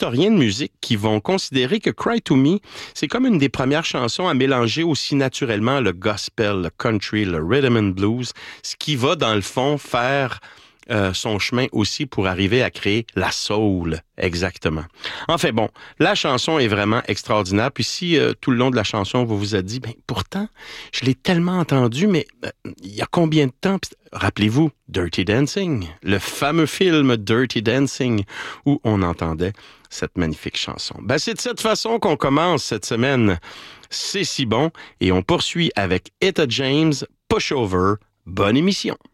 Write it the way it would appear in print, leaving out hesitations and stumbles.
historiens de musique qui vont considérer que Cry to Me, c'est comme une des premières chansons à mélanger aussi naturellement le gospel, le country, le rhythm and blues, ce qui va dans le fond faire son chemin aussi pour arriver à créer la soul, exactement. Enfin bon, la chanson est vraiment extraordinaire. Puis si tout le long de la chanson, vous vous êtes dit, ben pourtant, je l'ai tellement entendu, mais il y a combien de temps? Rappelez-vous, Dirty Dancing, le fameux film Dirty Dancing, où on entendait cette magnifique chanson. Ben, c'est de cette façon qu'on commence cette semaine. C'est si bon. Et on poursuit avec Etta James, Pushover. Bonne émission.